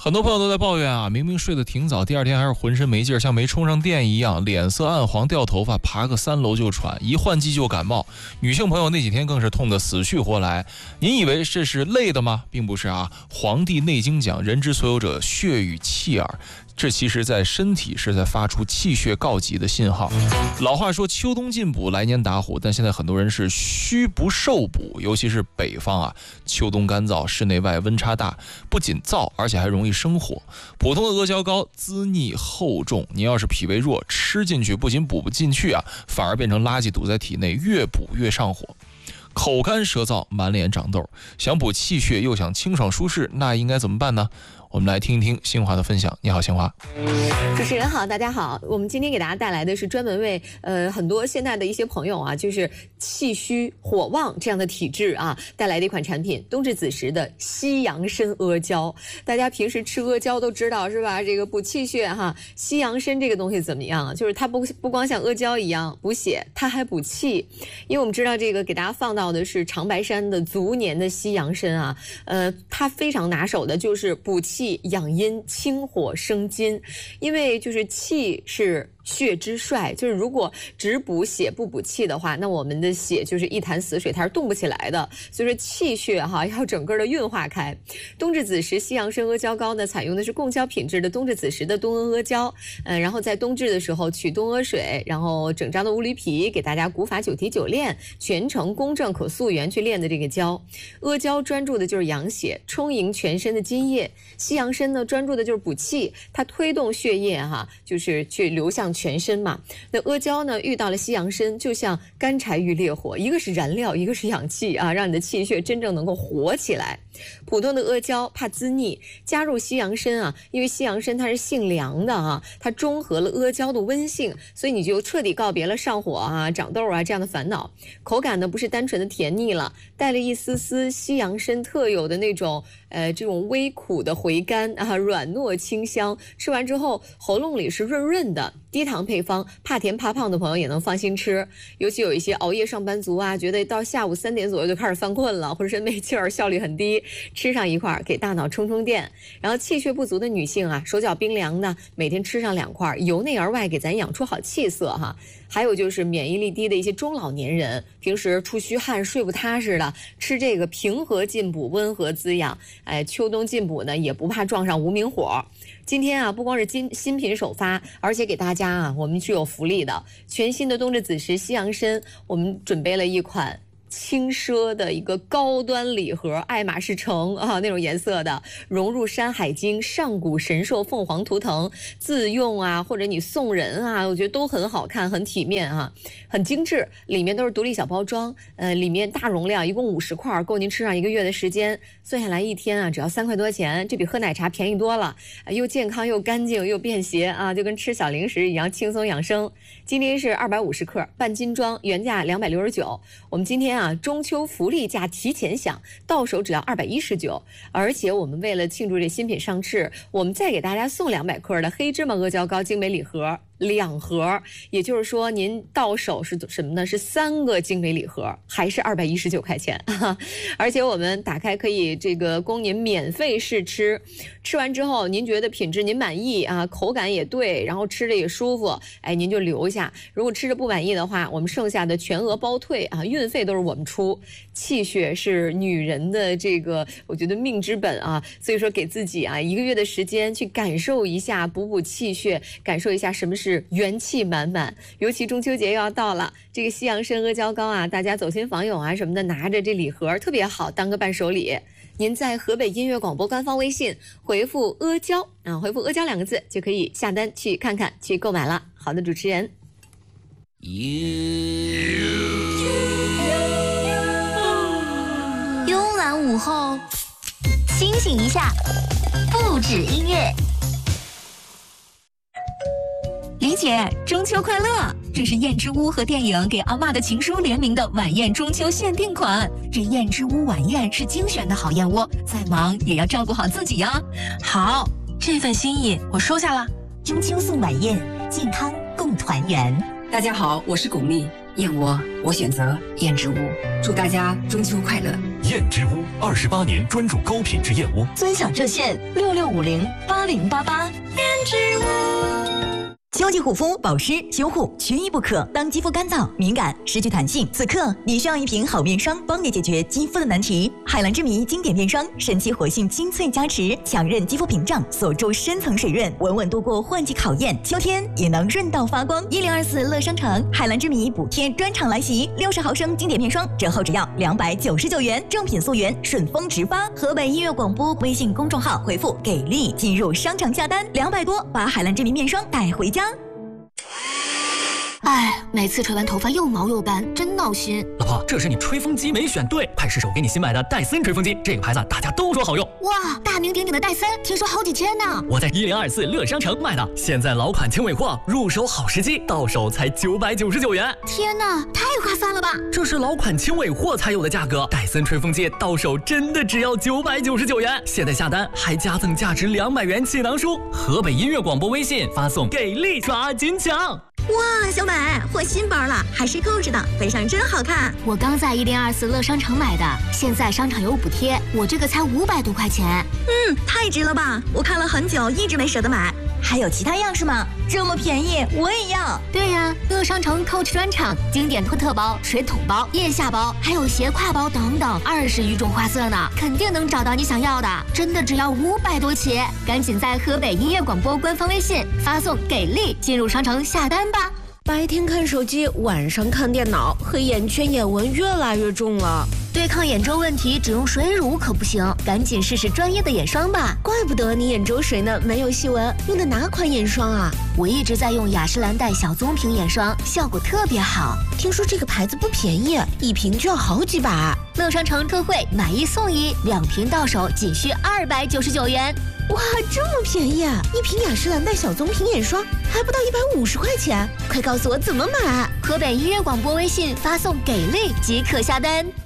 很多朋友都在抱怨啊，明明睡得挺早，第二天还是浑身没劲儿，像没充上电一样，脸色暗黄，掉头发，爬个3楼就喘，一换季就感冒。女性朋友那几天更是痛得死去活来。您以为这是累的吗？并不是啊，《黄帝内经》讲，人之所有者，血与气耳。这其实在身体是在发出气血告急的信号。老话说秋冬进补，来年打虎，但现在很多人是虚不受补，尤其是北方啊，秋冬干燥，室内外温差大，不仅燥，而且还容易生火。普通的阿胶糕滋腻厚重，你要是脾胃弱，吃进去不仅补不进去啊，反而变成垃圾堵在体内，越补越上火。口干舌燥，满脸长痘，想补气血又想清爽舒适，那应该怎么办呢？我们来听一听新华的分享。你好，新华。 主持人好，大家好。我们今天给大家带来的是专门为很多现在的一些朋友啊，就是气虚火旺这样的体质啊，带来的一款产品——冬至子时的西洋参阿胶。大家平时吃阿胶都知道是吧？这个补气血哈。西洋参这个东西怎么样？就是它不光像阿胶一样补血，它还补气。因为我们知道这个给大家放到的是长白山的足年的西洋参啊，它非常拿手的就是补气养阴、清火生津。因为就是气是血之帅，就是如果只补血不补气的话，那我们的血就是一潭死水，它是动不起来的。所以说气血要整个的运化开。冬至子时西洋参阿胶糕呢，采用的是贡胶品质的冬至子时的冬阿胶，然后在冬至的时候取冬阿水，然后整张的乌驴皮给大家古法9提9炼，全程公正可溯源去炼的这个胶。阿胶专注的就是养血，充盈全身的津液；西洋参呢专注的就是补气，它推动血液就是去流向全身嘛。那阿胶呢遇到了西洋参，就像干柴遇烈火，一个是燃料，一个是氧气啊，让你的气血真正能够活起来。普通的阿胶怕滋腻，加入西洋参啊，因为西洋参它是性凉的啊，它中和了阿胶的温性，所以你就彻底告别了上火啊、长痘啊这样的烦恼。口感呢不是单纯的甜腻了，带了一丝丝西洋参特有的那种这种微苦的回甘啊，软糯清香，吃完之后喉咙里是润润的。低糖配方，怕甜怕胖的朋友也能放心吃。尤其有一些熬夜上班族啊，觉得到下午3点左右就开始犯困了，浑身没劲儿，效率很低，吃上一块给大脑充电。然后气血不足的女性啊，手脚冰凉的，每天吃上2块，由内而外给咱养出好气色哈。还有就是免疫力低的一些中老年人，平时出虚汗睡不踏实的，吃这个平和进补，温和滋养。秋冬进补呢也不怕撞上无名火。今天啊不光是新品首发，而且给大家啊我们是有福利的，全新的冬至子时西洋参，我们准备了一款轻奢的一个高端礼盒，爱马仕橙啊那种颜色的，融入山海经、上古神兽、凤凰图腾，自用啊或者你送人啊，我觉得都很好看，很体面啊，很精致。里面都是独立小包装，里面大容量，一共50块，够您吃上1个月的时间。算下来一天啊只要3块多钱，这比喝奶茶便宜多了，又健康又干净又便携啊，就跟吃小零食一样轻松养生。今天是250克半斤装，原价269，我们今天啊中秋福利价提前享，到手只要219。而且我们为了庆祝这新品上市，我们再给大家送200克的黑芝麻阿胶糕精美礼盒2盒，也就是说您到手是什么呢？是3个精美礼盒，还是219块钱。而且我们打开可以这个供您免费试吃，吃完之后您觉得品质您满意啊，口感也对，然后吃着也舒服，您就留下。如果吃着不满意的话，我们剩下的全额包退啊，运费都是我们出。气血是女人的这个我觉得命之本啊，所以说给自己啊1个月的时间去感受一下，补气血，感受一下什么是元气满满。尤其中秋节又要到了，这个西洋参阿胶糕啊，大家走亲访友啊什么的，拿着这礼盒特别好当个伴手礼。您在河北音乐广播官方微信回复阿胶啊，回复阿胶2个字就可以下单去看看去购买了。好的，主持人。 慵懒午后，清醒一下，不止音乐。李姐，中秋快乐！这是燕之屋和电影给阿嬷的情书联名的晚宴中秋限定款。这燕之屋晚宴是精选的好燕窝，再忙也要照顾好自己呀。 好，这份心意我收下了。 中秋送晚宴，健康共团圆。 大家好，我是巩俐，燕窝我选择燕之屋，祝大家中秋快乐。 燕之屋，28年专注高品质燕窝。 尊享热线66508088。燕之屋。 秋季护肤、保湿、修护缺一不可。当肌肤干燥、敏感、失去弹性，此刻你需要一瓶好面霜，帮你解决肌肤的难题。海蓝之谜经典面霜，神奇活性精粹加持，强韧肌肤屏障，锁住深层水润，稳稳度过换季考验。秋天也能润到发光。1024乐商城海蓝之谜补贴专场来袭，60毫升经典面霜折后只要299元，正品溯源，顺丰直发。河北音乐广播微信公众号回复给力进入商场下单，200多把海蓝之谜面霜带回家。 哎，每次吹完头发又毛又斑，真闹心。 老婆，这是你吹风机没选对，快试试我给你新买的戴森吹风机，这个牌子大家都说好用。 哇，大名鼎鼎的戴森，听说好几千呢。 我在1024乐商城买的，现在老款轻尾货，入手好时机，到手才999元。 天哪，太划算了吧！ 这是老款轻尾货才有的价格，戴森吹风机到手真的只要999元。现在下单还加赠价值200元气囊书。河北音乐广播微信发送给力抓紧抢。 哇，小美，换新包了，还是购置的，背上真好看。 我刚在1024乐商城买的，现在商场有补贴，我这个才500多块钱。 太值了吧！我看了很久，一直没舍得买。还有其他样式吗？这么便宜，我也要。 对呀，乐商城 Coach 专场，经典托特包、水桶包、腋下包，还有斜挎包等等，20余种花色呢，肯定能找到你想要的。真的只要500多起，赶紧在河北音乐广播官方微信发送给力进入商城下单吧。 白天看手机，晚上看电脑，黑眼圈、眼纹越来越重了。 对抗眼周问题，只用水乳可不行，赶紧试试专业的眼霜吧。 怪不得你眼周水呢没有细纹，用的哪款眼霜啊？ 我一直在用雅诗兰黛小棕瓶眼霜，效果特别好。 听说这个牌子不便宜，一瓶就要好几百。 乐商城特惠，买1送1，2瓶到手仅需299元。 哇，这么便宜啊！一瓶雅诗兰黛小棕瓶眼霜还不到150块钱，快告诉我怎么买！ 河北音乐广播微信发送给力即可下单。